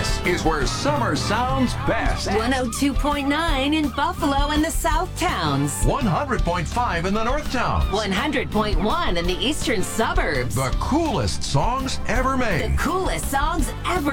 This is where summer sounds best. 102.9 in Buffalo and the South Towns. 100.5 in the North Towns. 100.1 in the Eastern Suburbs. The coolest songs ever made. The coolest songs ever